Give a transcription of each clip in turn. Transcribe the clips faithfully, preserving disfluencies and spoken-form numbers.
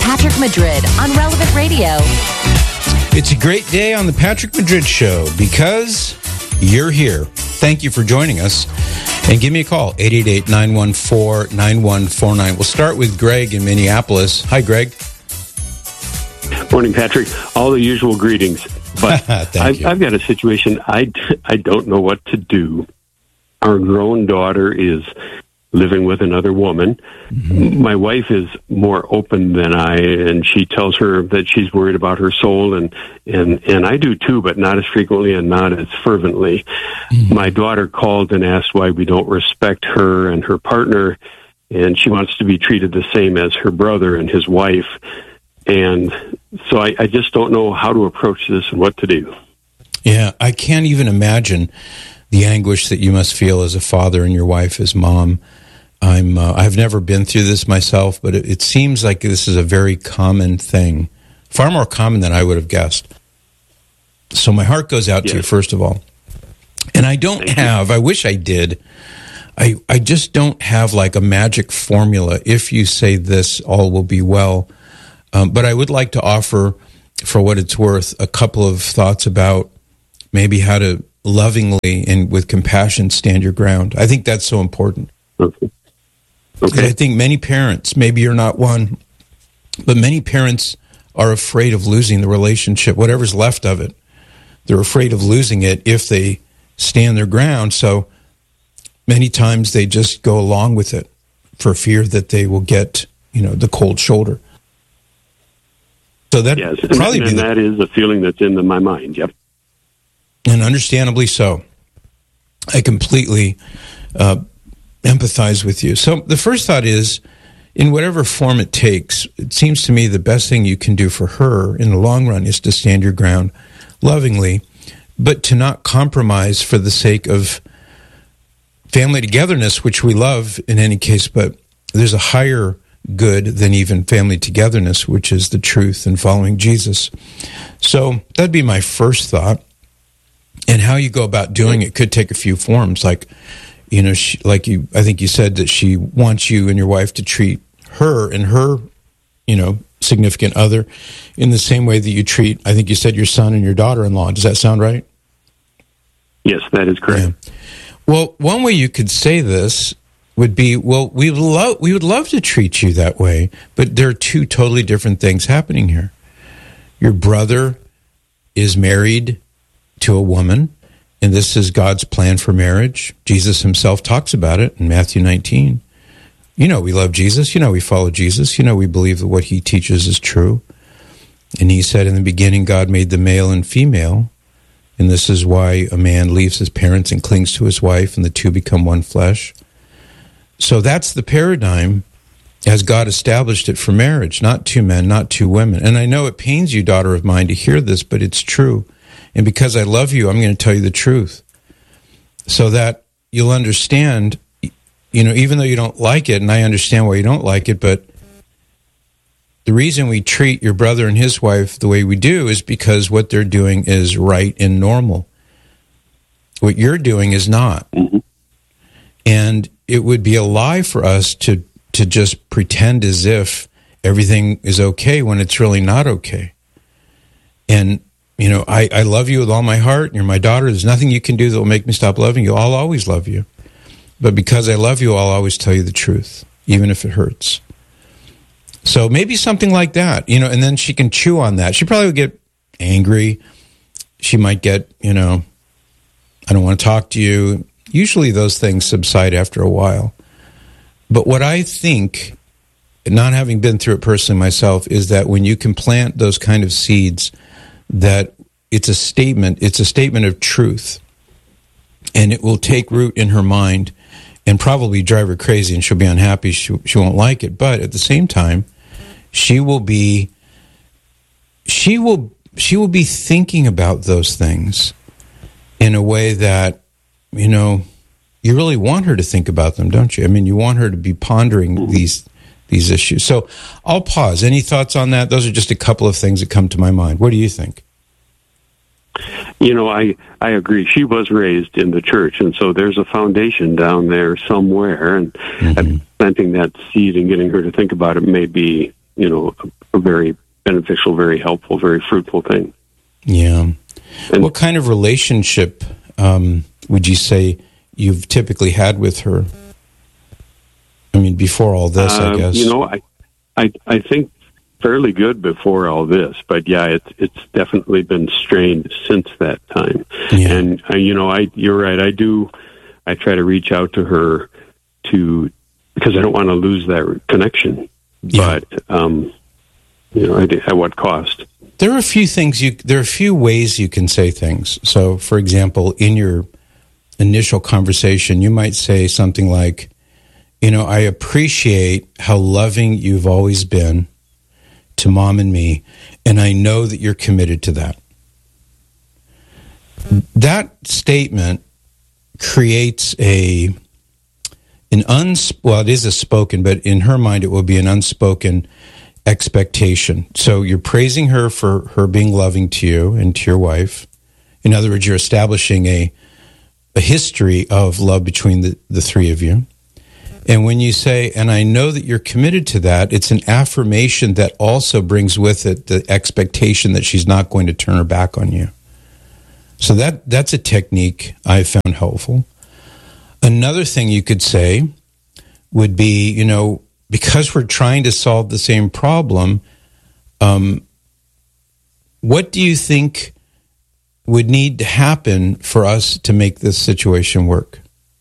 Patrick Madrid on Relevant Radio. It's a great day on the Patrick Madrid Show because you're here. Thank you for joining us. And give me a call, eight eight eight, nine one four, nine one four nine. We'll start with Greg in Minneapolis. Hi, Greg. Morning, Patrick. All the usual greetings. But I've, you. I've got a situation. I, I don't know what to do. Our grown daughter is living with another woman. Mm-hmm. My wife is more open than I, and she tells her that she's worried about her soul, and, and, and I do too, but not as frequently and not as fervently. Mm-hmm. My daughter called and asked why we don't respect her and her partner, and she wants to be treated the same as her brother and his wife. And so I, I just don't know how to approach this and what to do. Yeah, I can't even imagine the anguish that you must feel as a father and your wife as mom. I'm, uh, I've never been through this myself, but it, it seems like this is a very common thing, far more common than I would have guessed. So my heart goes out yes. to you, first of all. And I don't Thank have, you. I wish I did, I, I just don't have like a magic formula. If you say this, all will be well. Um, but I would like to offer, for what it's worth, a couple of thoughts about maybe how to lovingly and with compassion stand your ground. I think that's so important. Okay. Okay. I think many parents, maybe you're not one, but many parents are afraid of losing the relationship, whatever's left of it. They're afraid of losing it if they stand their ground. So many times they just go along with it for fear that they will get, you know, the cold shoulder. So that yes, probably and, and be the, that is a feeling that's in the, my mind. Yep. And understandably so. I completely uh, empathize with you. So the first thought is, in whatever form it takes, it seems to me the best thing you can do for her in the long run is to stand your ground lovingly, but to not compromise for the sake of family togetherness, which we love in any case, but there's a higher good than even family togetherness, which is the truth and following Jesus. So that'd be my first thought. And how you go about doing it could take a few forms. Like, you know, she, like you, I think you said that she wants you and your wife to treat her and her, you know, significant other in the same way that you treat, I think you said, your son and your daughter-in-law. Does that sound right? Yes, that is correct. Yeah. Well, one way you could say this would be, well, we love, we would love to treat you that way, but there are two totally different things happening here. Your brother is married to a woman, and this is God's plan for marriage. Jesus himself talks about it in Matthew nineteen. You know we love Jesus. You know we follow Jesus. You know we believe that what he teaches is true. And he said in the beginning, God made the male and female, and this is why a man leaves his parents and clings to his wife, and the two become one flesh. So that's the paradigm as God established it for marriage, not two men, not two women. And I know it pains you, daughter of mine, to hear this, but it's true. And because I love you, I'm going to tell you the truth so that you'll understand, you know, even though you don't like it, and I understand why you don't like it, but the reason we treat your brother and his wife the way we do is because what they're doing is right and normal. What you're doing is not. Mm-hmm. And it would be a lie for us to, to just pretend as if everything is okay when it's really not okay. And you know, I, I love you with all my heart. You're my daughter. There's nothing you can do that will make me stop loving you. I'll always love you. But because I love you, I'll always tell you the truth, even if it hurts. So maybe something like that, you know, and then she can chew on that. She probably would get angry. She might get, you know, I don't want to talk to you. Usually those things subside after a while. But what I think, not having been through it personally myself, is that when you can plant those kind of seeds, that it's a statement, it's a statement of truth, and it will take root in her mind and probably drive her crazy, and she'll be unhappy, she, she won't like it, but at the same time, she will be, she will, she will be thinking about those things in a way that, you know, you really want her to think about them, don't you? I mean, you want her to be pondering these these issues. So I'll pause. Any thoughts on that? Those are just a couple of things that come to my mind. What do you think? You know, I, I agree. She was raised in the church, and so there's a foundation down there somewhere, and, mm-hmm. and planting that seed and getting her to think about it may be, you know, a, a very beneficial, very helpful, very fruitful thing. Yeah. And what kind of relationship um, would you say you've typically had with her? I mean, before all this, uh, I guess. You know, I, I, I think fairly good before all this, but yeah, it's it's definitely been strained since that time. Yeah. And uh, you know, I you're right. I do. I try to reach out to her to because I don't want to lose that connection. Yeah. But um, you know, at, at what cost? There are a few things you. There are a few ways you can say things. So, for example, in your initial conversation, you might say something like, "You know, I appreciate how loving you've always been to Mom and me, and I know that you're committed to that." That statement creates a an uns well, it is a spoken, but in her mind, it will be an unspoken expectation. So you're praising her for her being loving to you and to your wife. In other words, you're establishing a a history of love between the, the three of you. And when you say, and I know that you're committed to that, it's an affirmation that also brings with it the expectation that she's not going to turn her back on you. So that that's a technique I've found helpful. Another thing you could say would be, you know, because we're trying to solve the same problem, um, what do you think would need to happen for us to make this situation work?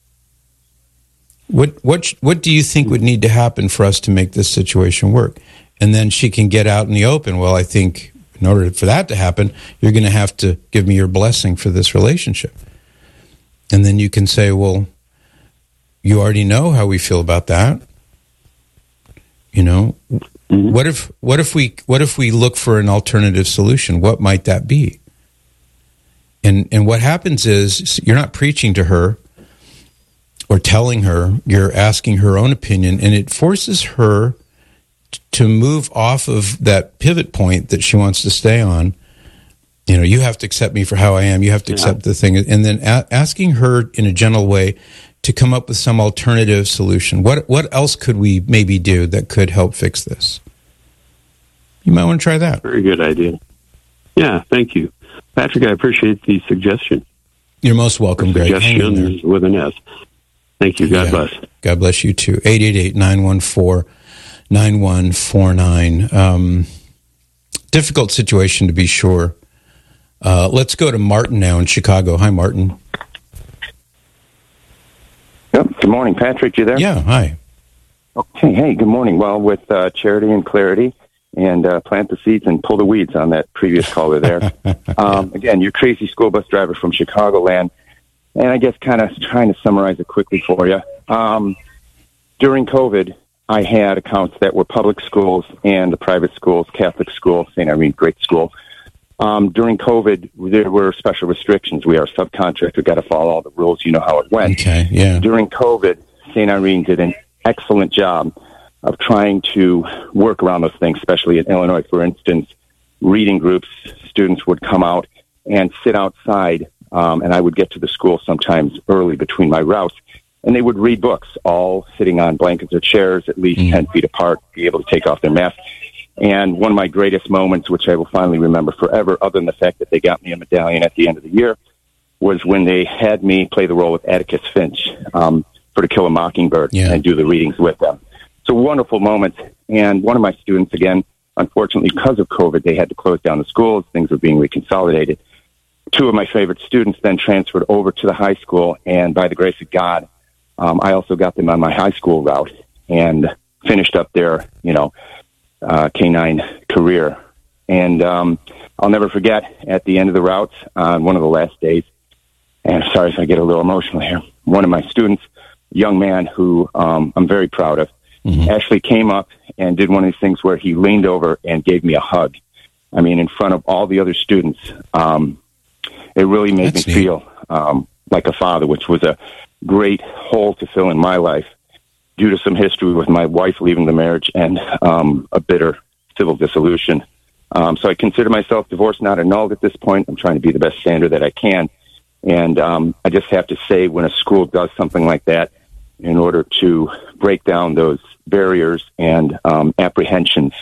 What what what do you think would need to happen for us to make this situation work? And then she can get out in the open. Well, I think in order for that to happen, you're going to have to give me your blessing for this relationship. And then you can say, well, you already know how we feel about that. You know, mm-hmm. what if what if we what if we look for an alternative solution? What might that be? And and what happens is you're not preaching to her or telling her, you're asking her own opinion, and it forces her to move off of that pivot point that she wants to stay on. You know, you have to accept me for how I am. You have to accept yeah. the thing. And then a- asking her in a gentle way to come up with some alternative solution. What what else could we maybe do that could help fix this? You might want to try that. Very good idea. Yeah, thank you. Patrick, I appreciate the suggestion. You're most welcome, Greg. Suggestions with an S. Thank you. God yeah. bless. God bless you too. eight eight eight, nine one four, nine one four nine. Um, difficult situation to be sure. Uh, let's go to Martin now in Chicago. Hi, Martin. Yep. Good morning, Patrick. You there? Yeah. Hi. Okay. Hey, good morning. Well, with uh, Charity and Clarity and uh, Plant the Seeds and Pull the Weeds on that previous caller there. um, again, your crazy school bus driver from Chicagoland. And I guess kind of trying to summarize it quickly for you. Um, during COVID, I had accounts that were public schools and the private schools, Catholic school, Saint Irene, great school. Um, during COVID, there were special restrictions. We are a subcontractor, got to follow all the rules. You know how it went. Okay, yeah. During COVID, Saint Irene did an excellent job of trying to work around those things, especially in Illinois. For instance, reading groups, students would come out and sit outside. Um, and I would get to the school sometimes early between my routes, and they would read books, all sitting on blankets or chairs at least mm. ten feet apart, be able to take off their masks. And one of my greatest moments, which I will finally remember forever, other than the fact that they got me a medallion at the end of the year, was when they had me play the role of Atticus Finch um, for To Kill a Mockingbird yeah. and do the readings with them. It's a wonderful moment. And one of my students, again, unfortunately, because of COVID, they had to close down the schools. Things were being reconsolidated. Two of my favorite students then transferred over to the high school, and by the grace of God, um, I also got them on my high school route and finished up their, you know, uh, K nine career. And um, I'll never forget, at the end of the routes, on one of the last days, and I'm sorry if I get a little emotional here, one of my students, young man who um, I'm very proud of, mm-hmm. actually came up and did one of these things where he leaned over and gave me a hug. I mean, in front of all the other students. Um, It really made That's me neat. feel um, like a father, which was a great hole to fill in my life due to some history with my wife leaving the marriage and um, a bitter civil dissolution. Um, so I consider myself divorced, not annulled at this point. I'm trying to be the best sander that I can. And um, I just have to say, when a school does something like that, in order to break down those barriers and um, apprehensions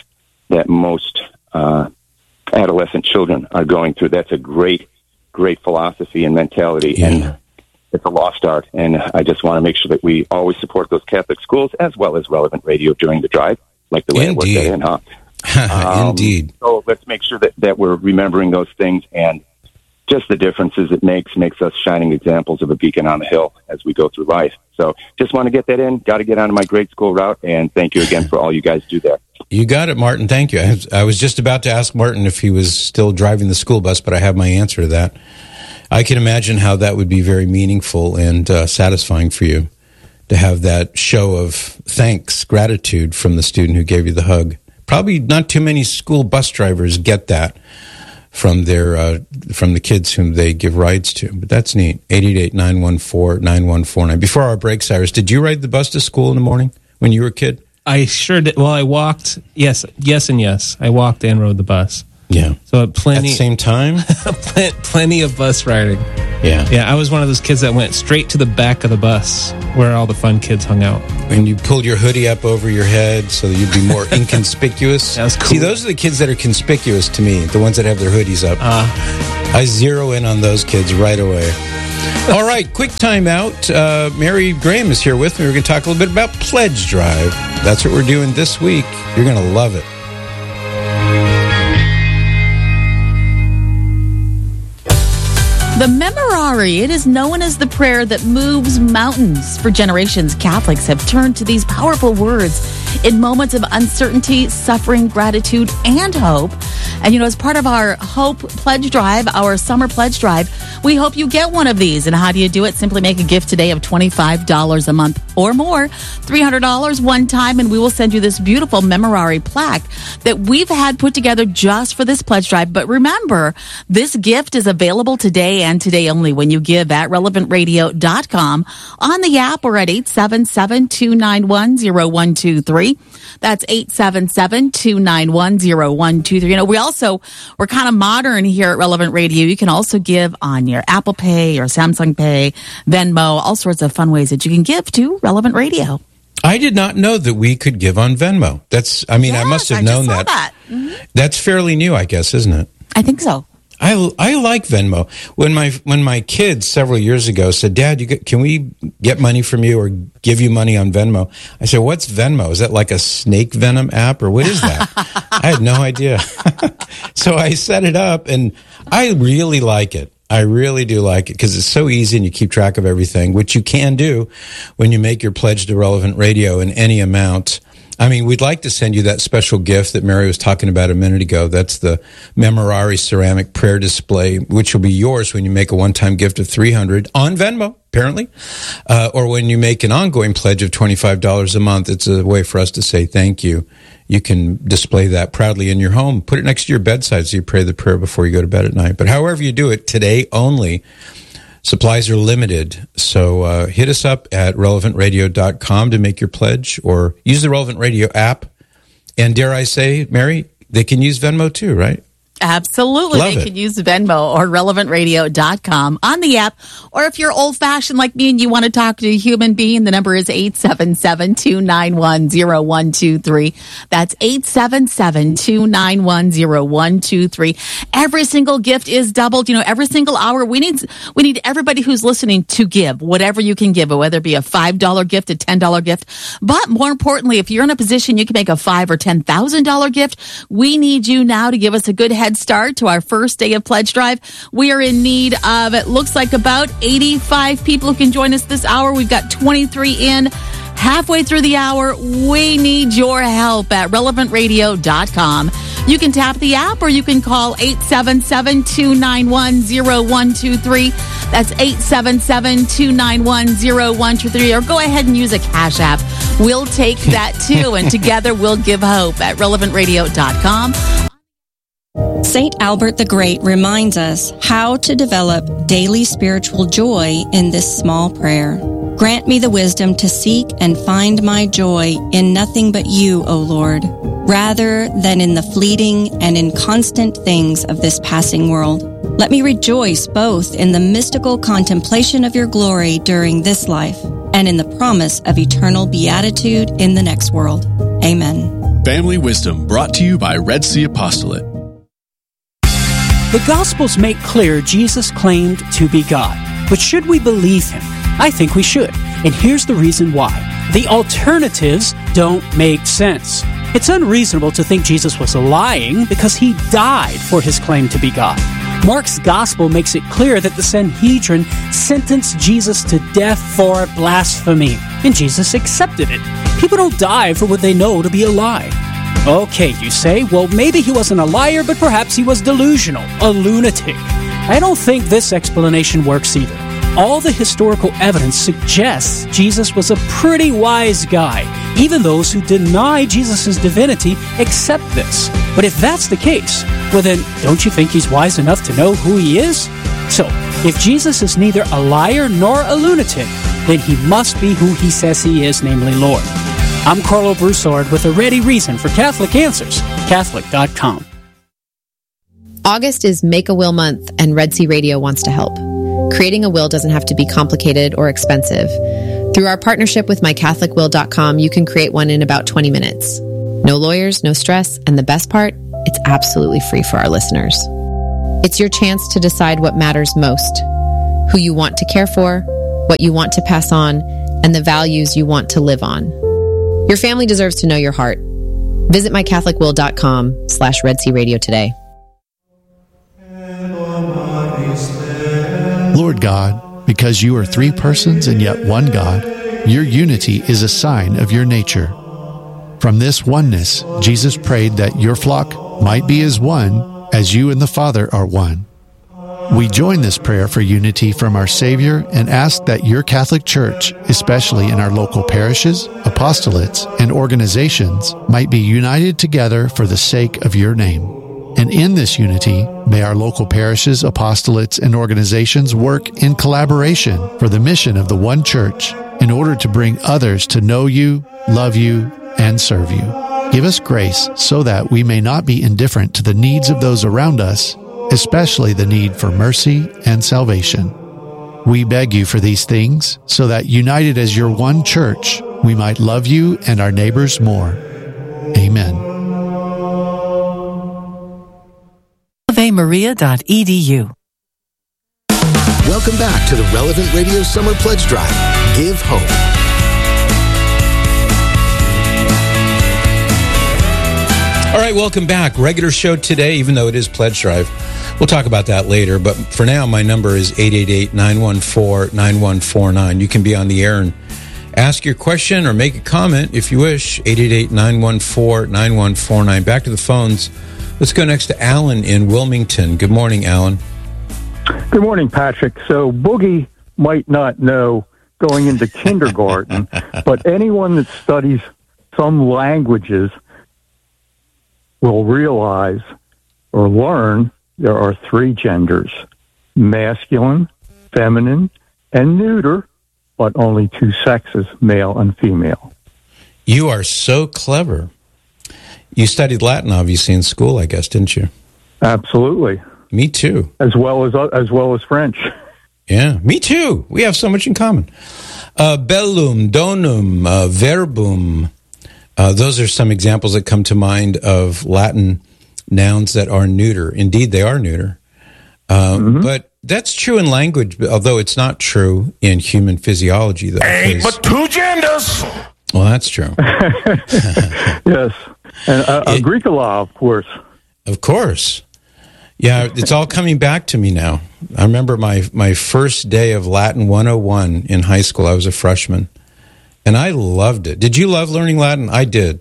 that most uh, adolescent children are going through. That's a great, great philosophy and mentality, Yeah. and it's a lost art. And I just want to make sure that we always support those Catholic schools as well as Relevant Radio during the drive, like the way Indeed. it worked at huh? um, Indeed. So let's make sure that, that we're remembering those things, and just the differences it makes makes us shining examples of a beacon on the hill as we go through life. So just want to get that in. Got to get onto my grade school route, and thank you again for all you guys do there. You got it, Martin. Thank you. I was, I was just about to ask Martin if he was still driving the school bus, but I have my answer to that. I can imagine how that would be very meaningful and uh, satisfying for you to have that show of thanks, gratitude from the student who gave you the hug. Probably not too many school bus drivers get that from their uh, from the kids whom they give rides to, but that's neat. eight eight eight, nine one four, nine one four nine. Before our break, Cyrus, did you ride the bus to school in the morning when you were a kid? I sure did. Well, I walked. Yes, yes, and yes. I walked and rode the bus. Yeah. So plenty. At the same time? Plenty of bus riding. Yeah. Yeah, I was one of those kids that went straight to the back of the bus where all the fun kids hung out. And you pulled your hoodie up over your head so that you'd be more inconspicuous. That was cool. See, those are the kids that are conspicuous to me, the ones that have their hoodies up. Uh, I zero in on those kids right away. All right, quick time out. Uh, Mary Graham is here with me. We're going to talk a little bit about Pledge Drive. That's what we're doing this week. You're going to love it. The Memorare, it is known as the prayer that moves mountains. For generations, Catholics have turned to these powerful words in moments of uncertainty, suffering, gratitude, and hope. And, you know, as part of our Hope Pledge Drive, our summer pledge drive, we hope you get one of these. And how do you do it? Simply make a gift today of twenty-five dollars a month or more, three hundred dollars one time, and we will send you this beautiful Memorare plaque that we've had put together just for this pledge drive. But remember, this gift is available today and today only when you give at relevant radio dot com, on the app, or at eight seven seven, two nine one, zero one two three. That's eight seven seven, two nine one, zero one two three. You know, we also, we're kind of modern here at Relevant Radio. You can also give on your Apple Pay or Samsung Pay, Venmo, all sorts of fun ways that you can give to Relevant Radio. I did not know that we could give on Venmo. That's, I mean, Yes, I must have I just known saw that. that. Mm-hmm. That's fairly new, I guess, isn't it? I think so. I, I like Venmo. When my when my kids several years ago said, "Dad, you get, can we get money from you or give you money on Venmo?" I said, "What's Venmo? Is that like a snake venom app or what is that?" I had no idea. So I set it up, and I really like it. I really do like it because it's so easy and you keep track of everything, which you can do when you make your pledge to Relevant Radio in any amount. I mean, we'd like to send you that special gift that Mary was talking about a minute ago. That's the Memorare ceramic prayer display, which will be yours when you make a one-time gift of three hundred dollars on Venmo, apparently, uh, or when you make an ongoing pledge of twenty-five dollars a month. It's a way for us to say thank you. You can display that proudly in your home. Put it next to your bedside so you pray the prayer before you go to bed at night. But however you do it, today only, supplies are limited, so uh, hit us up at relevant radio dot com to make your pledge, or use the Relevant Radio app. And dare I say, Mary, they can use Venmo too, right? Absolutely. Love they it. can use Venmo or relevant radio dot com on the app. Or if you're old-fashioned like me and you want to talk to a human being, the number is eight seven seven, two nine one, zero one two three. That's eight seven seven, two nine one, zero one two three. Every single gift is doubled. You know, every single hour, we need we need everybody who's listening to give whatever you can give, whether it be a five dollar gift, a ten dollar gift. But more importantly, if you're in a position you can make a five thousand dollars or ten thousand dollars gift, we need you now to give us a good head start to our first day of Pledge Drive. We are in need of, it looks like, about eighty-five people who can join us this hour. We've got twenty-three in. Halfway through the hour, we need your help at relevant radio dot com. You can tap the app or you can call eight seven seven, two nine one, zero one two three. That's eight seven seven, two nine one, zero one two three. Or go ahead and use a Cash App. We'll take that too, and together we'll give hope at relevant radio dot com. Saint Albert the Great reminds us how to develop daily spiritual joy in this small prayer. Grant me the wisdom to seek and find my joy in nothing but you, O Lord, rather than in the fleeting and inconstant things of this passing world. Let me rejoice both in the mystical contemplation of your glory during this life and in the promise of eternal beatitude in the next world. Amen. Family Wisdom, brought to you by Red Sea Apostolate. The Gospels make clear Jesus claimed to be God. But should we believe him? I think we should. And here's the reason why. The alternatives don't make sense. It's unreasonable to think Jesus was lying because he died for his claim to be God. Mark's Gospel makes it clear that the Sanhedrin sentenced Jesus to death for blasphemy, and Jesus accepted it. People don't die for what they know to be a lie. Okay, you say, well, maybe he wasn't a liar, but perhaps he was delusional, a lunatic. I don't think this explanation works either. All the historical evidence suggests Jesus was a pretty wise guy. Even those who deny Jesus' divinity accept this. But if that's the case, well then, don't you think he's wise enough to know who he is? So, if Jesus is neither a liar nor a lunatic, then he must be who he says he is, namely Lord. I'm Carlo Broussard with a ready reason for Catholic Answers, Catholic dot com. August is Make a Will Month, and Red Sea Radio wants to help. Creating a will doesn't have to be complicated or expensive. Through our partnership with my catholic will dot com, you can create one in about twenty minutes. No lawyers, no stress, and the best part, it's absolutely free for our listeners. It's your chance to decide what matters most, who you want to care for, what you want to pass on, and the values you want to live on. Your family deserves to know your heart. Visit my catholic will dot com slash Red Sea Radio today. Lord God, because you are three persons and yet one God, your unity is a sign of your nature. From this oneness, Jesus prayed that your flock might be as one, as you and the Father are one. We join this prayer for unity from our Savior and ask that your Catholic Church, especially in our local parishes, apostolates, and organizations, might be united together for the sake of your name. And in this unity, may our local parishes, apostolates, and organizations work in collaboration for the mission of the one church in order to bring others to know you, love you, and serve you. Give us grace so that we may not be indifferent to the needs of those around us, especially the need for mercy and salvation. We beg you for these things so that, united as your one church, we might love you and our neighbors more. Amen. ave maria dot e d u. Welcome back to the Relevant Radio Summer Pledge Drive. Give hope. All right, welcome back. Regular show today, even though it is Pledge Drive. We'll talk about that later. But for now, my number is eight eight eight, nine one four, nine one four nine. You can be on the air and ask your question or make a comment if you wish. eight eight eight, nine one four, nine one four nine. Back to the phones. Let's go next to Alan in Wilmington. Good morning, Alan. Good morning, Patrick. So Boogie might not know going into kindergarten, but anyone that studies some languages will realize or learn there are three genders, masculine, feminine, and neuter, but only two sexes, male and female. You are so clever. You studied Latin, obviously, in school, I guess, didn't you? Absolutely. Me too. As well as as well as French. Yeah, me too. We have so much in common. Uh, bellum, donum, uh, verbum. Uh, those are some examples that come to mind of Latin nouns that are neuter. Indeed, they are neuter. Uh, mm-hmm. But that's true in language, although it's not true in human physiology. Though, ain't but two genders. Well, that's true. Yes. And uh, it, Agricola, of course. Of course. Yeah, it's all coming back to me now. I remember my, my first day of Latin one oh one in high school. I was a freshman, and I loved it. Did you love learning Latin? I did.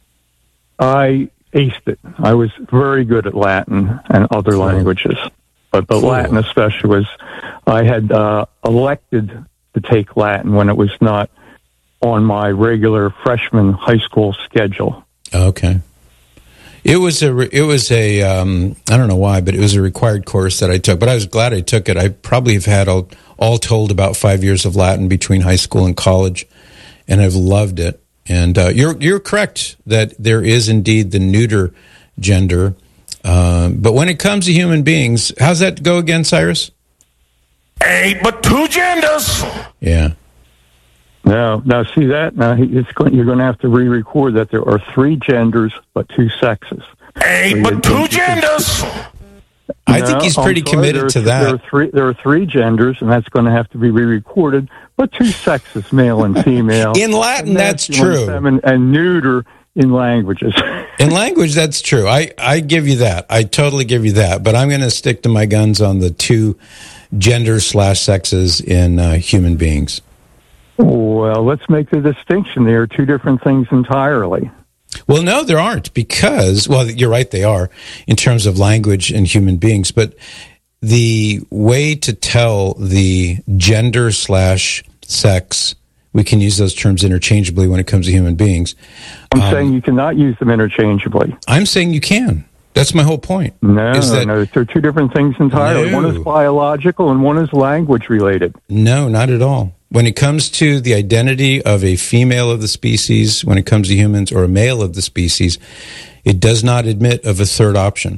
I aced it. I was very good at Latin and other cool. languages. But the cool. Latin especially was, I had uh, elected to take Latin when it was not on my regular freshman high school schedule. Okay. It was a, it was a, um, I don't know why, but it was a required course that I took. But I was glad I took it. I probably have had all, all told about five years of Latin between high school and college, and I've loved it. And uh, you're you're correct that there is indeed the neuter gender. Uh, but when it comes to human beings, how's that go again, Cyrus? Ain't but two genders. Yeah. No, now see that? Now he- it's going, you're going to have to re-record that there are three genders but two sexes. Hey, So but you- two genders. I think he's I'm pretty sorry, committed there are- to that. There are three. There are three genders, and that's going to have to be re-recorded. But two sexes, male and female. In Latin, that's masculine, true. feminine, and neuter in languages. In language, that's true. I, I give you that. I totally give you that. But I'm going to stick to my guns on the two genders slash sexes in uh, human beings. Well, let's make the distinction. They are two different things entirely. Well, no, there aren't because, well, you're right, they are in terms of language and human beings. But the way to tell the gender slash sex, we can use those terms interchangeably when it comes to human beings. I'm Um, saying you cannot use them interchangeably. I'm saying you can. That's my whole point. No, is that, no, they're two different things entirely. No. One is biological and one is language related. No, not at all. When it comes to the identity of a female of the species, when it comes to humans, or a male of the species, it does not admit of a third option.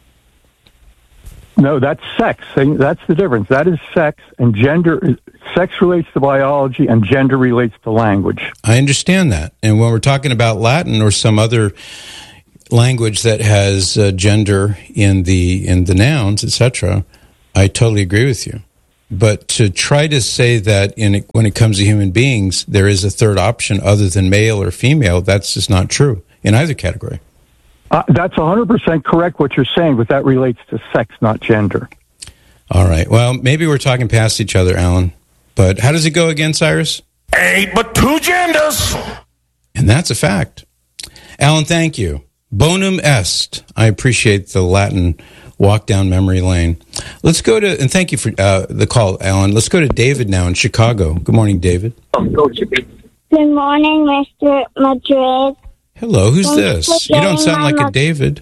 No, that's sex. That's the difference. That is sex, and gender. Sex relates to biology, and gender relates to language. I understand that. And when we're talking about Latin or some other language that has uh, gender in the in the nouns, et cetera, I totally agree with you. But to try to say that in it, when it comes to human beings, there is a third option other than male or female, that's just not true in either category. Uh, that's one hundred percent correct what you're saying, but that relates to sex, not gender. All right. Well, maybe we're talking past each other, Alan. But how does it go again, Cyrus? Hey, but two genders. And that's a fact. Alan, thank you. Bonum est. I appreciate the Latin walk down memory lane. Let's go to, and thank you for uh, the call, Alan. Let's go to David now in Chicago. Good morning, David. Good morning, Mister Madrid. Hello, who's Thanks this? for You don't getting sound my like a mo- David.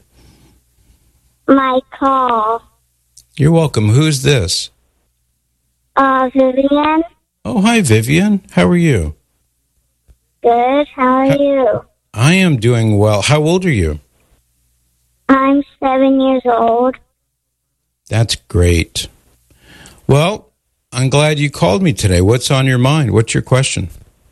My call. You're welcome. Who's this? Uh, Vivian. Oh, hi, Vivian. How are you? Good. How are you? I am doing well. How old are you? I'm seven years old. That's great. Well, I'm glad you called me today. What's on your mind? What's your question?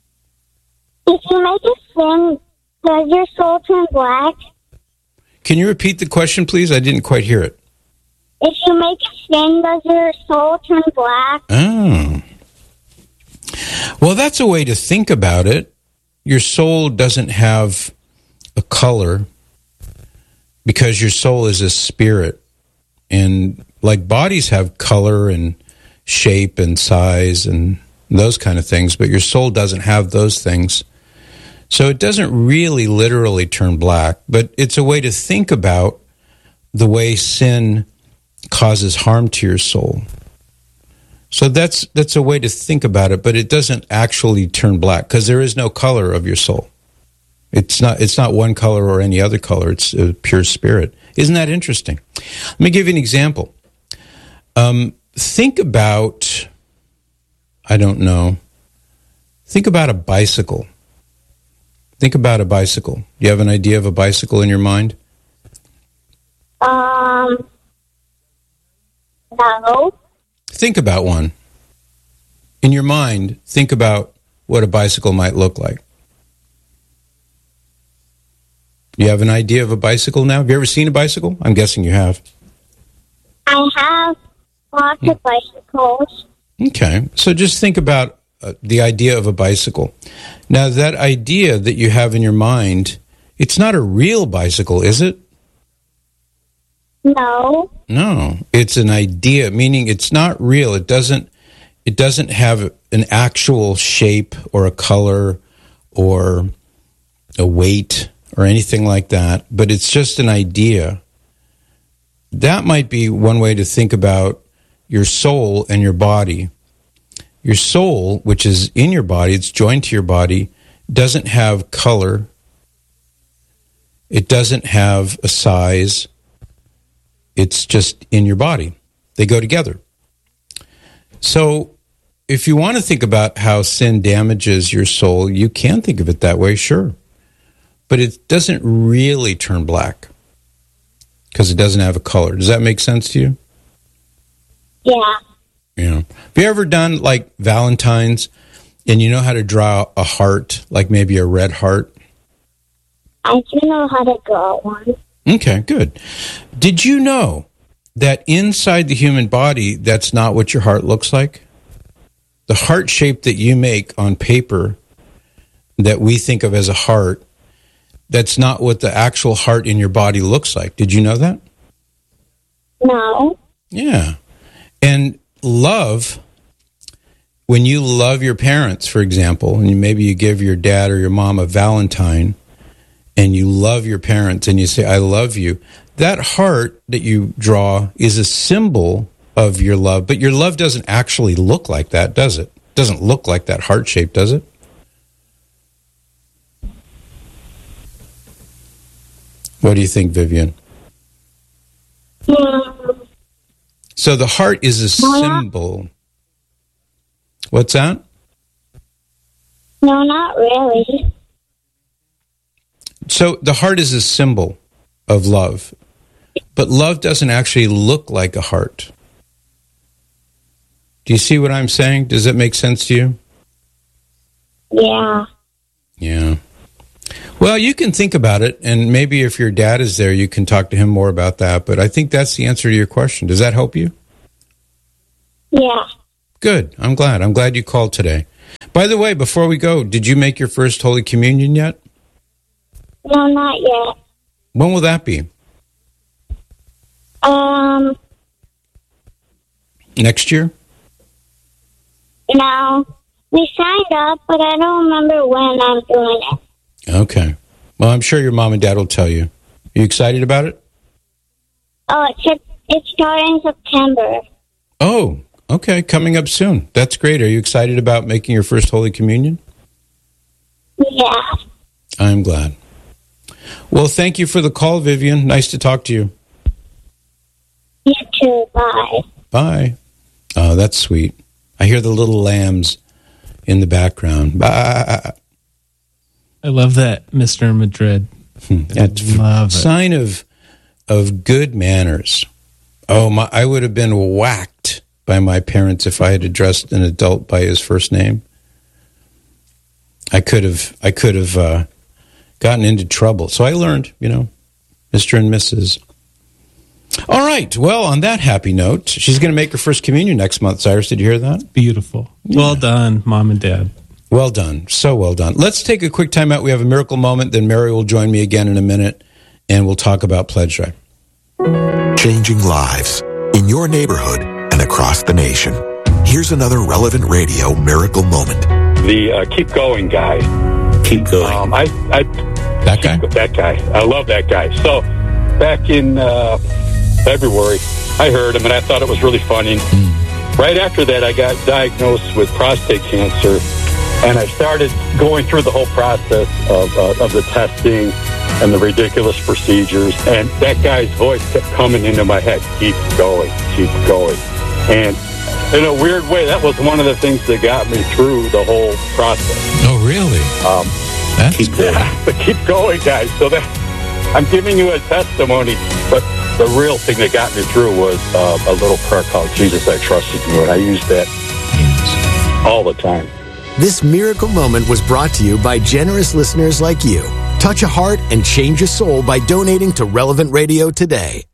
If you make a sin, does your soul turn black? Can you repeat the question, please? I didn't quite hear it. If you make a sin, does your soul turn black? Oh. Well, that's a way to think about it. Your soul doesn't have a color because your soul is a spirit. And like bodies have color and shape and size and those kind of things, but your soul doesn't have those things. So it doesn't really literally turn black, but it's a way to think about the way sin causes harm to your soul. So that's that's a way to think about it, but it doesn't actually turn black because there is no color of your soul. It's not it's not one color or any other color. It's a pure spirit. Isn't that interesting? Let me give you an example. Um, think about, I don't know, think about a bicycle. Think about a bicycle. Do you have an idea of a bicycle in your mind? Um, no. Think about one. In your mind, think about what a bicycle might look like. You have an idea of a bicycle now? Have you ever seen a bicycle? I'm guessing you have. I have lots of bicycles. Okay. So just think about uh, the idea of a bicycle. Now, that idea that you have in your mind, it's not a real bicycle, is it? No. No. It's an idea, meaning it's not real. It doesn't it doesn't have an actual shape or a color or a weight or anything like that, but it's just an idea. That might be one way to think about your soul and your body. Your soul, which is in your body, it's joined to your body, doesn't have color. It doesn't have a size. It's just in your body. They go together. So if you want to think about how sin damages your soul, you can think of it that way, sure. But it doesn't really turn black because it doesn't have a color. Does that make sense to you? Yeah. Yeah. Have you ever done like Valentine's And you know how to draw a heart, like maybe a red heart? I do know how to draw one. Okay, good. Did you know that inside the human body, that's not what your heart looks like? The heart shape that you make on paper that we think of as a heart, that's not what the actual heart in your body looks like. Did you know that? No. Yeah. And love, when you love your parents, for example, and maybe you give your dad or your mom a Valentine, and you love your parents and you say, I love you, that heart that you draw is a symbol of your love, but your love doesn't actually look like that, does it? It doesn't look like that heart shape, does it? What do you think, Vivian? Yeah. So the heart is a symbol. What's that? No, not really. So the heart is a symbol of love, but love doesn't actually look like a heart. Do you see what I'm saying? Does that make sense to you? Yeah. Yeah. Well, you can think about it, and maybe if your dad is there, you can talk to him more about that, but I think that's the answer to your question. Does that help you? Yeah. Good. I'm glad. I'm glad you called today. By the way, before we go, did you make your first Holy Communion yet? No, not yet. When will that be? Um, Next year? no. We signed up, but I don't remember when I'm doing it. Okay. Well, I'm sure your mom and dad will tell you. Are you excited about it? Oh, it's, it's starting September. Oh, okay. Coming up soon. That's great. Are you excited about making your first Holy Communion? Yeah. I'm glad. Well, thank you for the call, Vivian. Nice to talk to you. You too. Bye. Bye. Oh, that's sweet. I hear the little lambs in the background. Bye. I love that, Mister Madrid. That's love it. Sign of of good manners. Oh, my! I would have been whacked by my parents if I had addressed an adult by his first name. I could have. I could have uh, gotten into trouble. So I learned, you know, Mister and Missus All right. Well, on that happy note, she's going to make her first communion next month. Cyrus, did you hear that? Beautiful. Yeah. Well done, Mom and Dad. Well done. So well done. Let's take a quick time out. We have a miracle moment. Then Mary will join me again in a minute, and we'll talk about Pledge Drive. Changing lives in your neighborhood and across the nation. Here's another Relevant Radio miracle moment. The uh, Keep Going guy. Keep Going. Um, I, I, that guy? That guy. I love that guy. So back in uh, February, I heard him, and I thought it was really funny. Mm. Right after that, I got diagnosed with prostate cancer. And I started going through the whole process of, uh, of the testing and the ridiculous procedures. And that guy's voice kept coming into my head. Keep going, keep going. And in a weird way, that was one of the things that got me through the whole process. Oh, really? Um, That's keep, cool. Yeah, but keep going, guys. So that I'm giving you a testimony, but the real thing that got me through was uh, a little prayer called Jesus, I Trusted You. And I use that yes. all the time. This miracle moment was brought to you by generous listeners like you. Touch a heart and change a soul by donating to Relevant Radio today.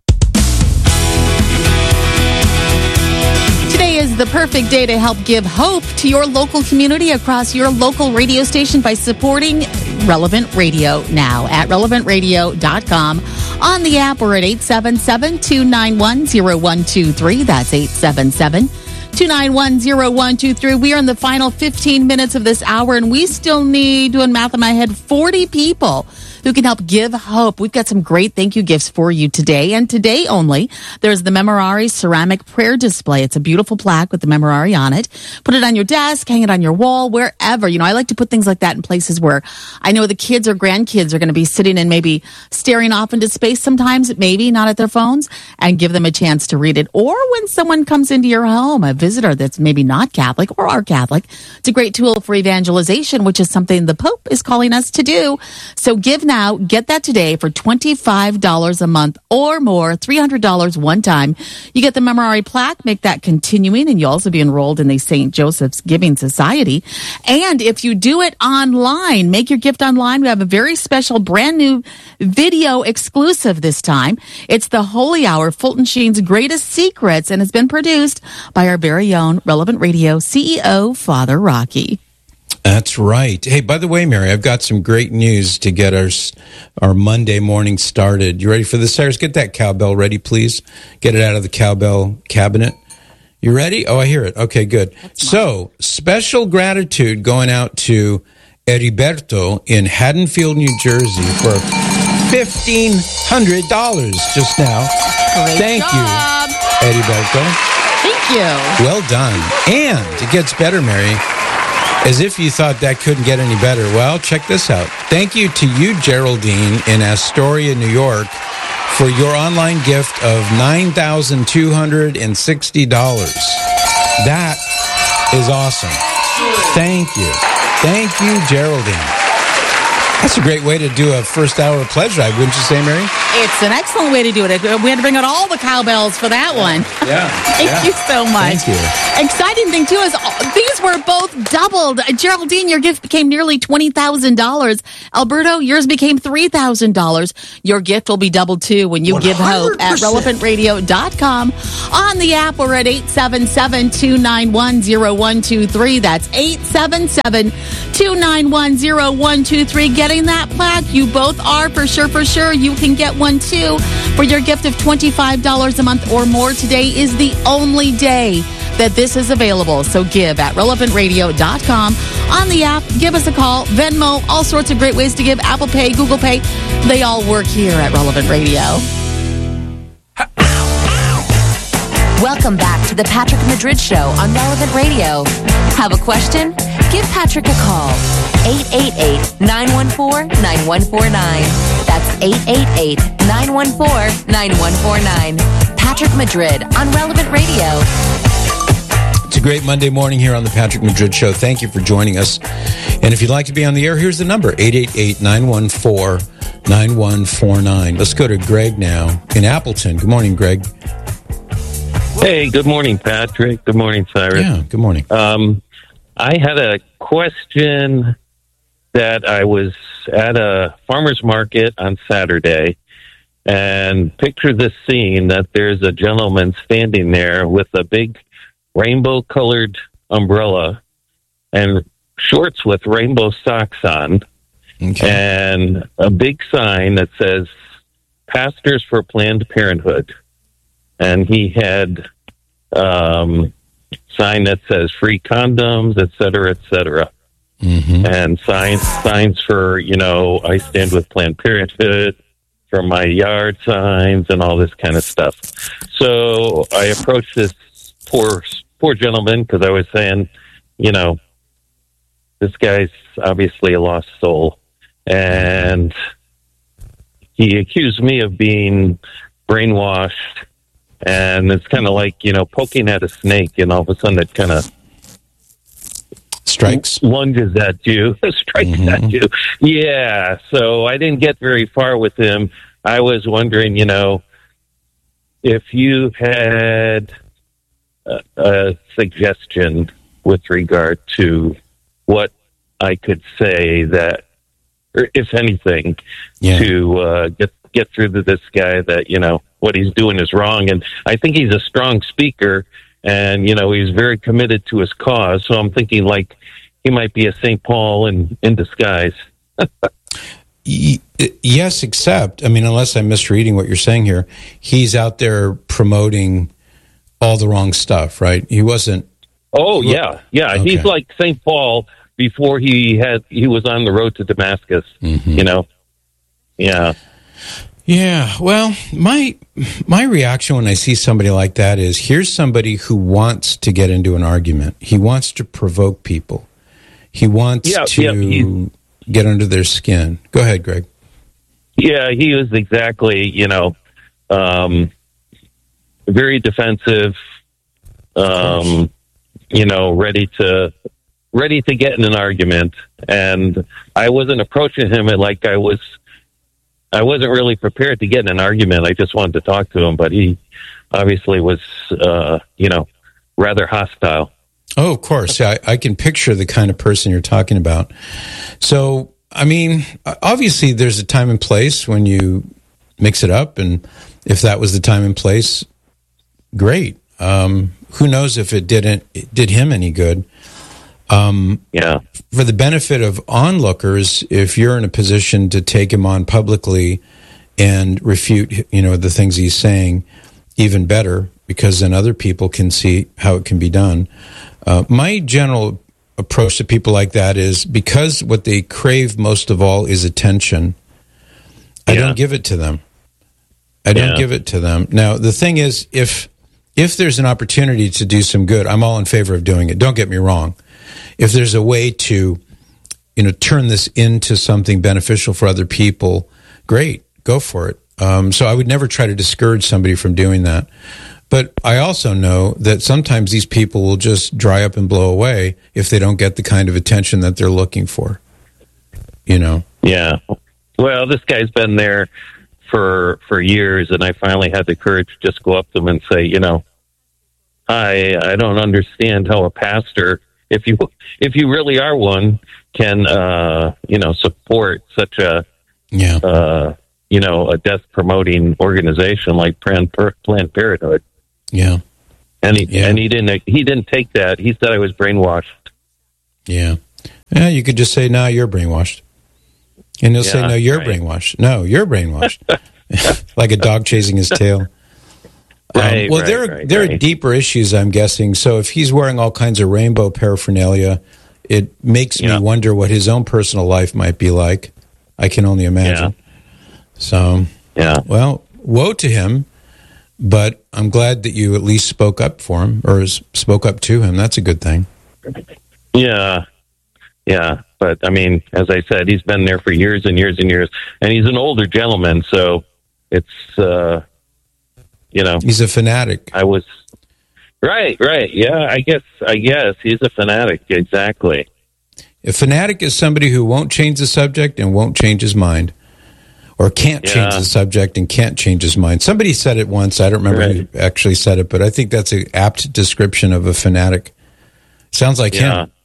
Today is the perfect day to help give hope to your local community across your local radio station by supporting Relevant Radio now at relevant radio dot com, on the app, or at eight seven seven, two nine one, zero one two three. That's eight seven seven, two nine one, zero one two three. We are in the final fifteen minutes of this hour, and we still need, doing math in my head, forty people who can help give hope. We've got some great thank you gifts for you today, and today only. There's the Memorare ceramic prayer display. It's a beautiful plaque with the Memorare on it. Put it on your desk, hang it on your wall, wherever. You know, I like to put things like that in places where I know the kids or grandkids are going to be sitting and maybe staring off into space sometimes, maybe not at their phones, and give them a chance to read it. Or when someone comes into your home, a visitor that's maybe not Catholic or are Catholic, it's a great tool for evangelization, which is something the Pope is calling us to do. So give now. Get that today for twenty-five dollars a month or more, three hundred dollars one time. You get the Memorare plaque, make that continuing, and you'll also be enrolled in the Saint Joseph's Giving Society. And if you do it online, make your gift online. We have a very special brand new video exclusive this time. It's the Holy Hour, Fulton Sheen's Greatest Secrets, and it's been produced by our very own Relevant Radio C E O, Father Rocky. That's right. Hey, by the way, Mary, I've got some great news to get our our Monday morning started. You ready for this, Cyrus? Get that cowbell ready, please. Get it out of the cowbell cabinet. You ready? Oh, I hear it. Okay, good. So, special gratitude going out to Heriberto in Haddonfield, New Jersey for fifteen hundred dollars just now. Great Thank job. you, Heriberto. Thank you. Well done. And it gets better, Mary. As if you thought that couldn't get any better. Well, check this out. Thank you to you, Geraldine, in Astoria, New York, for your online gift of nine thousand two hundred sixty dollars. That is awesome. Thank you. Thank you, Geraldine. That's a great way to do a first hour pledge drive, wouldn't you say, Mary? It's an excellent way to do it. We had to bring out all the cowbells for that one. Yeah. Thank yeah. you so much. Thank you. Exciting thing, too, is these were both doubled. Geraldine, your gift became nearly twenty thousand dollars. Alberto, yours became three thousand dollars. Your gift will be doubled, too, when you one hundred percent. give hope at relevant radio dot com. On the app, we're at eight seven seven, two nine one, zero one two three. That's eight seven seven, two nine one, zero one two three. Getting that plaque, you both are for sure, for sure. You can get one, too, for your gift of twenty-five dollars a month or more. Today is the only day that this is available. So give at relevant radio dot com. On the app, give us a call, Venmo, all sorts of great ways to give, Apple Pay, Google Pay. They all work here at Relevant Radio. Welcome back to the Patrick Madrid Show on Relevant Radio. Have a question? Give Patrick a call. eight eight eight, nine one four, nine one four nine. That's eight eight eight, nine one four, nine one four nine. Patrick Madrid on Relevant Radio. It's a great Monday morning here on the Patrick Madrid Show. Thank you for joining us. And if you'd like to be on the air, here's the number, eight eight eight, nine one four, nine one four nine. Let's go to Greg now in Appleton. Good morning, Greg. Hey, good morning, Patrick. Good morning, Cyrus. Yeah, good morning. Um, I had a question that I was at a farmer's market on Saturday, and picture this scene that there's a gentleman standing there with a big rainbow-colored umbrella and shorts with rainbow socks on, okay. and a big sign that says, Pastors for Planned Parenthood. And he had um sign that says free condoms, et cetera, et cetera. Mm-hmm. And signs signs for, you know, I stand with Planned Parenthood, for my yard signs and all this kind of stuff. So I approached this poor poor gentleman because I was saying, you know, this guy's obviously a lost soul. And he accused me of being brainwashed. And it's kind of like, you know, poking at a snake, and all of a sudden it kind of strikes, lunges at you, strikes mm-hmm. at you. Yeah. So I didn't get very far with him. I was wondering, you know, if you had a, a suggestion with regard to what I could say that, or if anything, yeah. to uh, get get through to this guy that, you know, what he's doing is wrong. And I think he's a strong speaker, and, you know, he's very committed to his cause. So I'm thinking like he might be a Saint Paul in, in disguise. Yes, except, I mean, unless I'm misreading what you're saying here, he's out there promoting all the wrong stuff, right? He wasn't. Oh, yeah. Yeah. Okay. He's like Saint Paul before he had, he was on the road to Damascus, mm-hmm. you know? Yeah. Yeah, well, my my reaction when I see somebody like that is, here's somebody who wants to get into an argument. He wants to provoke people. He wants yeah, to yeah, get under their skin. Go ahead, Greg. Yeah, he was exactly, you know, um, very defensive, um, you know, ready to ready to get in an argument. And I wasn't approaching him like I was I wasn't really prepared to get in an argument. I just wanted to talk to him, but he obviously was, uh, you know, rather hostile. Oh, of course. Yeah, I, I can picture the kind of person you're talking about. So, I mean, obviously there's a time and place when you mix it up, and if that was the time and place, great. Um, who knows if it didn't it did him any good? Um, yeah. For the benefit of onlookers, if you're in a position to take him on publicly and refute, you know, the things he's saying, even better, because then other people can see how it can be done. Uh, my general approach to people like that is, because what they crave most of all is attention, I Yeah. don't give it to them. I don't Yeah. give it to them. Now, the thing is, if if there's an opportunity to do some good, I'm all in favor of doing it. Don't get me wrong. If there's a way to, you know, turn this into something beneficial for other people, great, go for it. Um, so I would never try to discourage somebody from doing that. But I also know that sometimes these people will just dry up and blow away if they don't get the kind of attention that they're looking for. You know? Yeah. Well, this guy's been there for for years, and I finally had the courage to just go up to him and say, you know, I I don't understand how a pastor, if you if you really are one, can uh, you know support such a yeah uh, you know a death promoting organization like Planned Planned Parenthood. Yeah. And he Yeah. and he didn't he didn't take that. He said I was brainwashed. Yeah. Yeah, you could just say, no, you're brainwashed. And he'll say, Yeah, no, you're right. brainwashed. No, you're brainwashed. Like a dog chasing his tail. Right, Um, well, right, there, right, there are right. deeper issues, I'm guessing. So if he's wearing all kinds of rainbow paraphernalia, it makes Yeah. me wonder what his own personal life might be like. I can only imagine. So, yeah. well, woe to him, but I'm glad that you at least spoke up for him, or s- spoke up to him. That's a good thing. Yeah, yeah. But I mean, as I said, he's been there for years and years and years, and he's an older gentleman, so it's uh, you know, He's a fanatic. I was right, right. Yeah, I guess, I guess he's a fanatic. Exactly. A fanatic is somebody who won't change the subject and won't change his mind, or can't change Yeah. the subject and can't change his mind. Somebody said it once. I don't remember Right. who actually said it, but I think that's an apt description of a fanatic. Sounds like Yeah. him.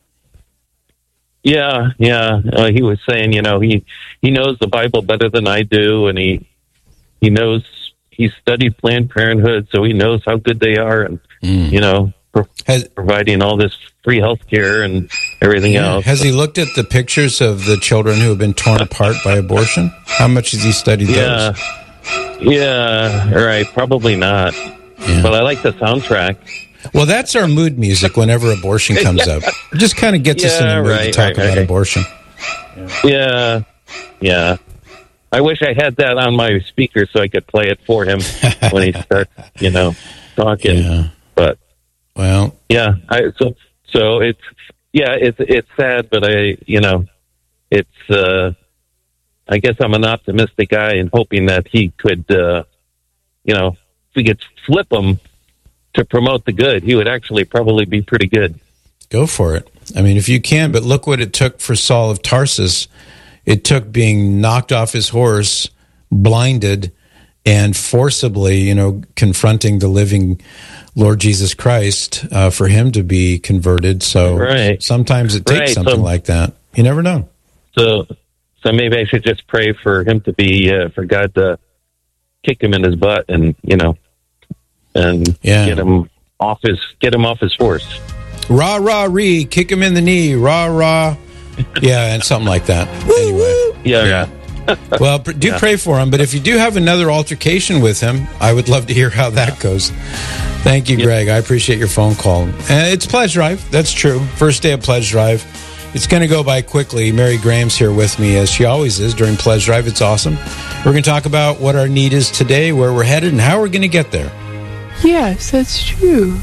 Yeah, yeah. Uh, he was saying, you know, he he knows the Bible better than I do, and he he knows he studied Planned Parenthood, so he knows how good they are, and Mm. you know, pro- Has, providing all this free health care and everything yeah. else. Has he looked at the pictures of the children who have been torn apart by abortion? How much has he studied Yeah, those? yeah, right. Probably not. But I like the soundtrack. Well, that's our mood music whenever abortion comes up. It just kind of gets us in Yeah, the mood right, to talk right, about right. abortion. Yeah, yeah. I wish I had that on my speaker so I could play it for him when he starts, you know, talking. Yeah. But Well, yeah, I, so so it's yeah, it's it's sad, but I, you know, it's. Uh, I guess I'm an optimistic guy and hoping that he could, uh, you know, if we could flip him to promote the good, he would actually probably be pretty good. go for it. I mean, if you can, but look what it took for Saul of Tarsus. It took being knocked off his horse, blinded, and forcibly, you know, confronting the living Lord Jesus Christ uh, for him to be converted. So Right. sometimes it takes Right, something so- like that. You never know. So, so maybe I should just pray for him to be, uh, for God to kick him in his butt, and you know, and Yeah. get him off his get him off his horse. Rah, rah, ree, kick him in the knee, rah, rah. Yeah, and something like that. Anyway. Yeah, yeah. Well, pr- do Yeah. pray for him. But if you do have another altercation with him, I would love to hear how that goes. Thank you, Greg. I appreciate your phone call. And it's Pledge Drive. That's true. First day of Pledge Drive. It's going to go by quickly. Mary Graham's here with me, as she always is during Pledge Drive. It's awesome. We're going to talk about what our need is today, where we're headed, and how we're going to get there. Yes, that's true.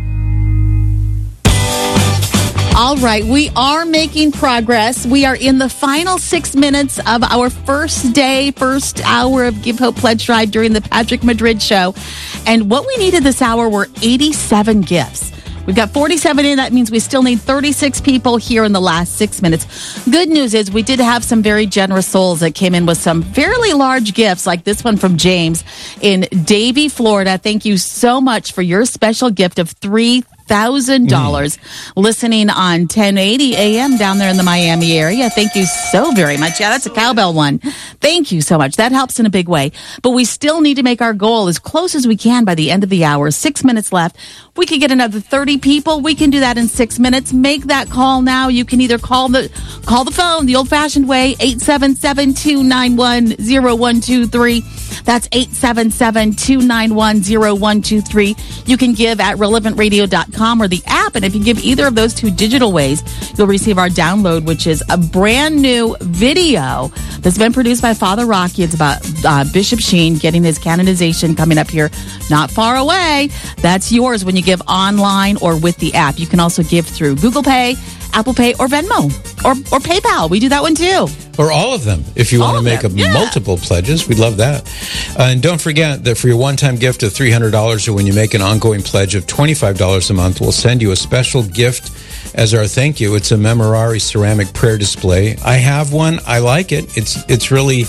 All right, we are making progress. We are in the final six minutes of our first day, first hour of Give Hope Pledge Drive during the Patrick Madrid Show. And what we needed this hour were eighty-seven gifts. We've got forty-seven in. That means we still need thirty-six people here in the last six minutes. Good news is we did have some very generous souls that came in with some fairly large gifts, like this one from James in Davie, Florida. Thank you so much for your special gift of three thousand dollars mm. listening on ten eighty A M down there in the Miami area. Thank you so very much. Yeah, that's a cowbell one. Thank you so much. That helps in a big way. But we still need to make our goal as close as we can by the end of the hour. Six minutes left. If we could get another thirty people, we can do that in six minutes. Make that call now. You can either call the call the phone the old-fashioned way, eight seven seven, two nine one, zero one two three. That's eight seven seven, two nine one, zero one two three. You can give at relevant radio dot com or the app, and if you give either of those two digital ways, you'll receive our download, which is a brand new video that's been produced by Father Rocky. It's about uh, Bishop Sheen getting his canonization coming up here not far away. That's yours when you give online or with the app. You can also give through Google Pay, Apple Pay, or Venmo, or or PayPal. We do that one too. Or all of them, if you all want to make a yeah. multiple pledges. We'd love that. Uh, and don't forget that for your one-time gift of three hundred dollars or when you make an ongoing pledge of twenty-five dollars a month, we'll send you a special gift as our thank you. It's a Memorare ceramic prayer display. I have one. I like it. It's it's really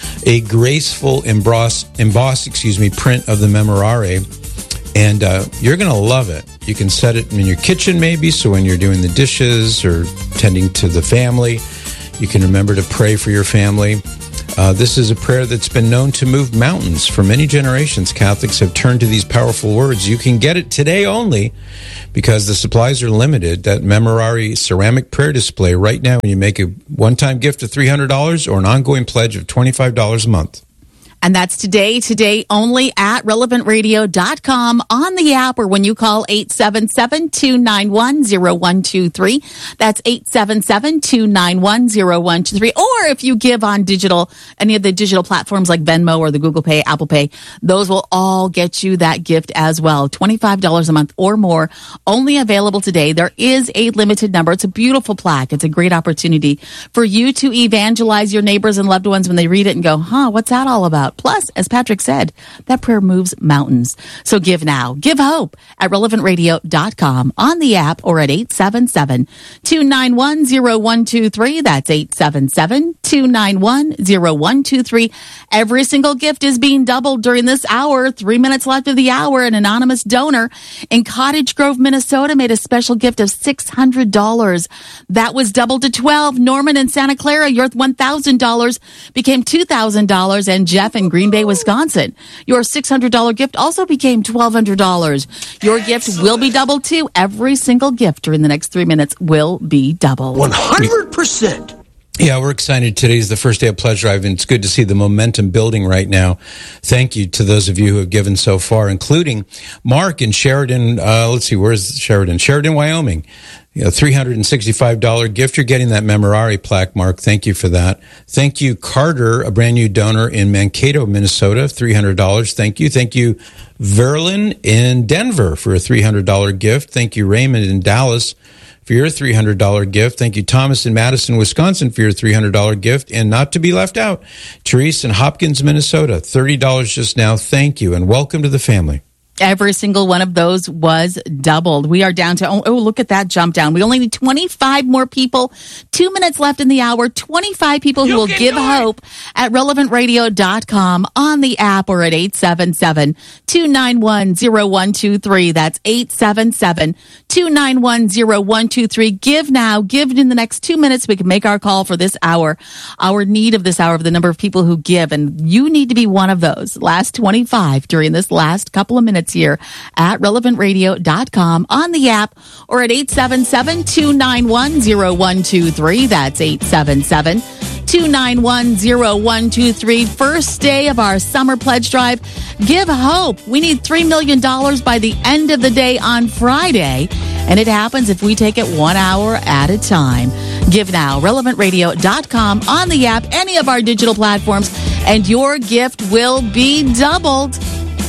a graceful emboss, emboss excuse me, print of the Memorare. And uh, you're going to love it. You can set it in your kitchen maybe, so when you're doing the dishes or tending to the family, you can remember to pray for your family. Uh, this is a prayer that's been known to move mountains. For many generations, Catholics have turned to these powerful words. You can get it today only because the supplies are limited. That Memorare ceramic prayer display right now when you make a one-time gift of three hundred dollars or an ongoing pledge of twenty-five dollars a month. And that's today, today only at relevant radio dot com on the app or when you call eight seven seven, two nine one, zero one two three. That's eight seven seven, two nine one, zero one two three. Or if you give on digital, any of the digital platforms like Venmo or the Google Pay, Apple Pay, those will all get you that gift as well. twenty-five dollars a month or more, only available today. There is a limited number. It's a beautiful plaque. It's a great opportunity for you to evangelize your neighbors and loved ones when they read it and go, huh, what's that all about? Plus, as Patrick said, that prayer moves mountains. So give now. Give hope at relevant radio dot com on the app or at eight seven seven, two nine one, zero one two three. That's eight seven seven, two nine one, zero one two three. Every single gift is being doubled during this hour. Three minutes left of the hour. An anonymous donor in Cottage Grove, Minnesota made a special gift of six hundred dollars. That was doubled to twelve. Norman in Santa Clara, your one thousand dollars became two thousand dollars. And Jeff in Green Bay, Wisconsin, your six hundred dollars gift also became twelve hundred dollars. Your gift will be doubled too. Every single gift during the next three minutes will be doubled. one hundred percent. Yeah, we're excited. Today's the first day of Pledge Drive, and it's good to see the momentum building right now. Thank you to those of you who have given so far, including Mark in Sheridan. Uh, let's see, where's Sheridan? Sheridan, Wyoming. You know, three hundred sixty-five dollars gift. You're getting that Memorare plaque, Mark. Thank you for that. Thank you, Carter, a brand new donor in Mankato, Minnesota, three hundred dollars. Thank you. Thank you, Verlin in Denver for a three hundred dollars gift. Thank you, Raymond in Dallas for your three hundred dollars gift. Thank you, Thomas in Madison, Wisconsin for your three hundred dollars gift. And not to be left out, Therese in Hopkins, Minnesota, thirty dollars just now. Thank you, and welcome to the family. Every single one of those was doubled. We are down to, oh, oh, look at that jump down. We only need twenty-five more people. Two minutes left in the hour. twenty-five people who You will can give do it. hope at relevant radio dot com on the app or at eight seven seven, two nine one, zero one two three. That's eight seven seven, two nine one, zero one two three. Give now. Give in the next two minutes. We can make our call for this hour. Our need of this hour of the number of people who give. And you need to be one of those. Last twenty-five during this last couple of minutes here at relevant radio dot com on the app or at eight seven seven, two nine one, zero one two three. That's eight seven seven, two nine one, zero one two three. First day of our summer pledge drive. Give hope. We need three million dollars by the end of the day on Friday. And it happens if we take it one hour at a time. Give now. relevant radio dot com on the app, any of our digital platforms, and your gift will be doubled.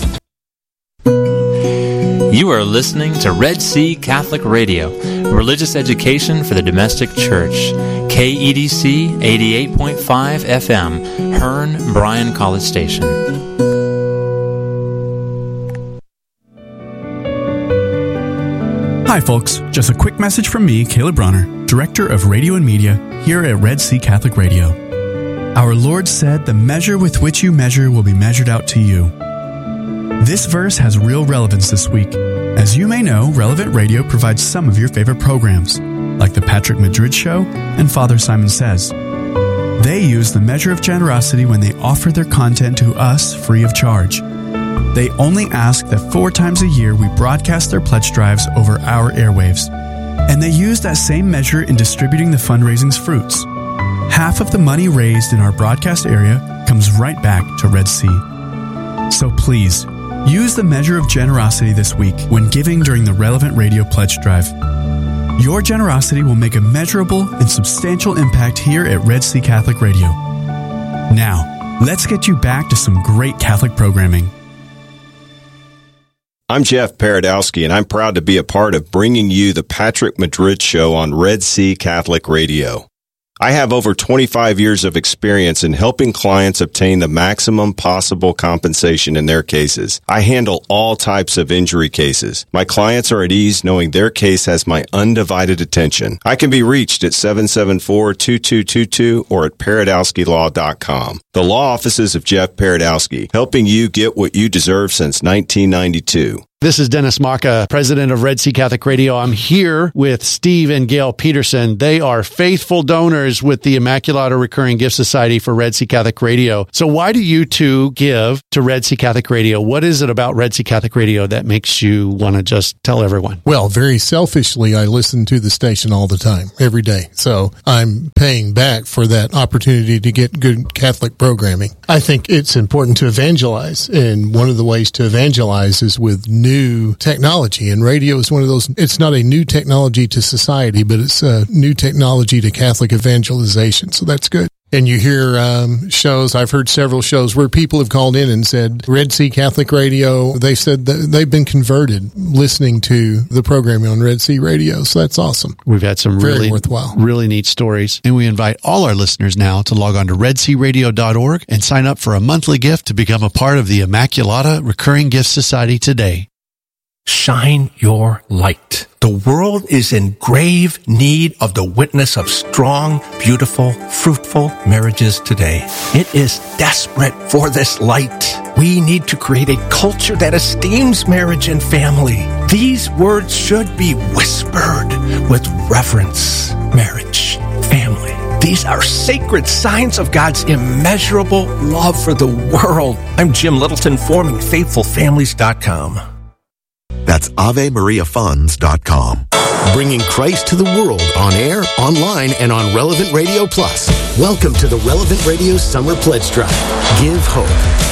You are listening to Red Sea Catholic Radio, religious education for the domestic church. K E D C eighty-eight point five F M, Hearn, Bryan College Station. Hi, folks. Just a quick message from me, Caleb Bronner, Director of Radio and Media here at Red Sea Catholic Radio. Our Lord said, "The measure with which you measure will be measured out to you." This verse has real relevance this week. As you may know, Relevant Radio provides some of your favorite programs, like The Patrick Madrid Show and Father Simon Says. They use the measure of generosity when they offer their content to us free of charge. They only ask that four times a year we broadcast their pledge drives over our airwaves. And they use that same measure in distributing the fundraising's fruits. Half of the money raised in our broadcast area comes right back to Red Sea. So please, use the measure of generosity this week when giving during the Relevant Radio Pledge Drive. Your generosity will make a measurable and substantial impact here at Red Sea Catholic Radio. Now, let's get you back to some great Catholic programming. I'm Jeff Paradowski, and I'm proud to be a part of bringing you the Patrick Madrid Show on Red Sea Catholic Radio. I have over twenty-five years of experience in helping clients obtain the maximum possible compensation in their cases. I handle all types of injury cases. My clients are at ease knowing their case has my undivided attention. I can be reached at seven seven four, two two two two or at paradowski law dot com. The law offices of Jeff Paradowski, helping you get what you deserve since nineteen ninety-two. This is Dennis Maka, president of Red Sea Catholic Radio. I'm here with Steve and Gail Peterson. They are faithful donors with the Immaculata Recurring Gift Society for Red Sea Catholic Radio. So why do you two give to Red Sea Catholic Radio? What is it about Red Sea Catholic Radio that makes you want to just tell everyone? Well, very selfishly, I listen to the station all the time, every day. So I'm paying back for that opportunity to get good Catholic programming. I think it's important to evangelize, and one of the ways to evangelize is with new new technology, and radio is one of those. It's not a new technology to society, but it's a new technology to Catholic evangelization. So that's good. And you hear um, shows, I've heard several shows where people have called in and said, Red Sea Catholic Radio, they said that they've been converted listening to the programming on Red Sea Radio. So that's awesome. We've had some Very really, worthwhile. really neat stories. And we invite all our listeners now to log on to red sea radio dot org and sign up for a monthly gift to become a part of the Immaculata Recurring Gift Society today. Shine your light. The world is in grave need of the witness of strong, beautiful, fruitful marriages today. It is desperate for this light. We need to create a culture that esteems marriage and family. These words should be whispered with reverence. Marriage, family. These are sacred signs of God's immeasurable love for the world. I'm Jim Littleton, forming faithful families dot com. That's ave maria funds dot com. Bringing Christ to the world on air, online, and on Relevant Radio Plus. Welcome to the Relevant Radio Summer Pledge Drive. Give hope.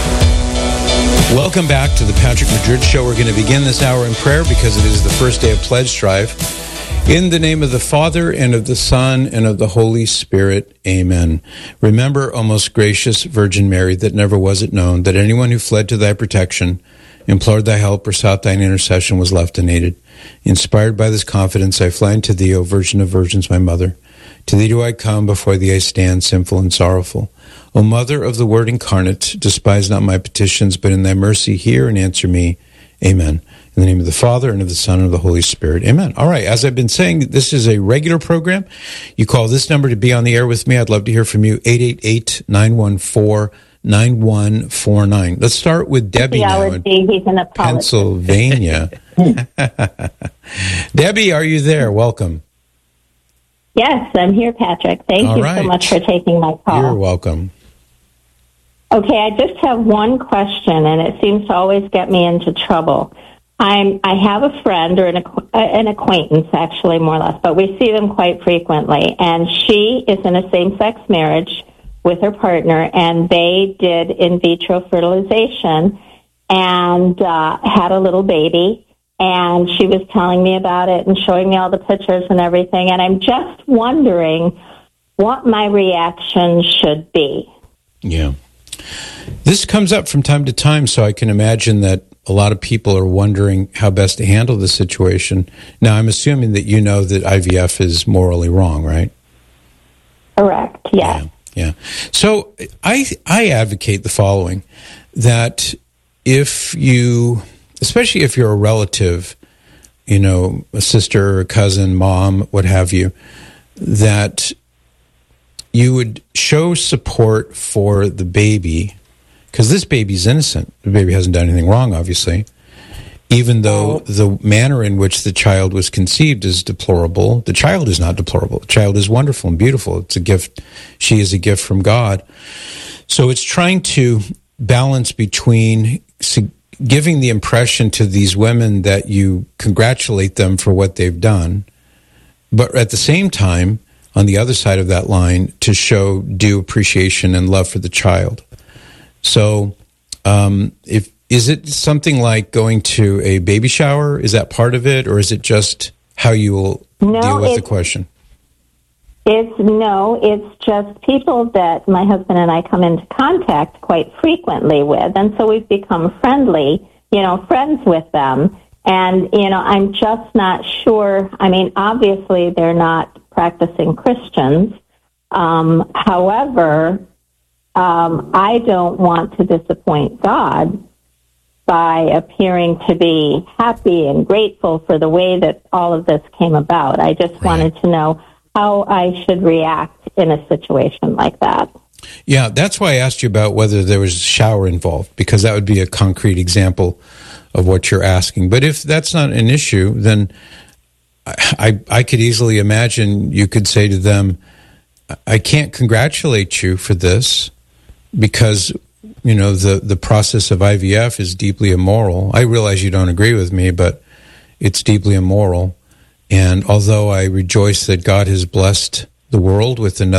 Welcome back to the Patrick Madrid Show. We're going to begin this hour in prayer because it is the first day of Pledge Drive. In the name of the Father, and of the Son, and of the Holy Spirit. Amen. Remember, O most gracious Virgin Mary, that never was it known that anyone who fled to thy protection, implored thy help, or sought thine intercession was left unaided. Inspired by this confidence, I fly unto thee, O Virgin of Virgins, my Mother. To thee do I come, before thee I stand, sinful and sorrowful. O Mother of the Word incarnate, despise not my petitions, but in thy mercy hear and answer me. Amen. In the name of the Father, and of the Son, and of the Holy Spirit. Amen. All right, as I've been saying, this is a regular program. You call this number to be on the air with me. I'd love to hear from you, eight eight eight, nine one four, nine one four nine. Let's start with Debbie now in Pennsylvania. Debbie, are you there? Welcome. Yes, I'm here, Patrick. Thank All you right. so much for taking my call. You're welcome. Okay, I just have one question, and it seems to always get me into trouble. I'm, I have a friend or an, an acquaintance, actually, more or less, but we see them quite frequently, and she is in a same-sex marriage with her partner, and they did in vitro fertilization and uh, had a little baby. And she was telling me about it and showing me all the pictures and everything. And I'm just wondering what my reaction should be. Yeah. This comes up from time to time, so I can imagine that a lot of people are wondering how best to handle the situation. Now, I'm assuming that you know that I V F is morally wrong, right? Correct, yes. Yeah. Yeah. So I I advocate the following, that if you, especially if you're a relative you know, a sister, a cousin, mom, what have you, that you would show support for the baby, because this baby's innocent. The baby hasn't done anything wrong, obviously. Even though the manner in which the child was conceived is deplorable, the child is not deplorable. The child is wonderful and beautiful. It's a gift. She is a gift from God. So it's trying to balance between giving the impression to these women that you congratulate them for what they've done, but at the same time, on the other side of that line, to show due appreciation and love for the child. So um, if is it something like going to a baby shower? Is that part of it, or is it just how you will no, deal with the question? It's no, it's just people that my husband and I come into contact quite frequently with, and so we've become friendly, you know, friends with them. And, you know, I'm just not sure. I mean, obviously they're not practicing Christians. Um, however, um, I don't want to disappoint God by appearing to be happy and grateful for the way that all of this came about. I just right. wanted to know how I should react in a situation like that. Yeah, that's why I asked you about whether there was a shower involved, because that would be a concrete example of what you're asking. But if that's not an issue, then I, I could easily imagine you could say to them, I can't congratulate you for this because, you know, the, the process of I V F is deeply immoral. I realize you don't agree with me, but it's deeply immoral. And although I rejoice that God has blessed the world with another